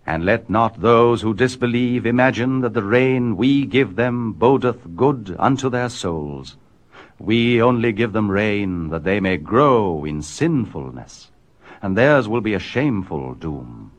And let not those who disbelieve imagine that the rain we give them bodeth good unto their souls. We only give them rain that they may grow in sinfulness, and theirs will be a shameful doom.